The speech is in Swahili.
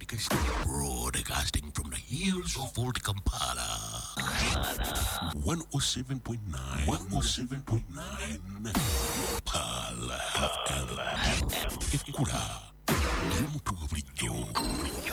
Broadcasting from the hills of Fort Kampala. 107.9. 107.9. Pala FM. Ikura.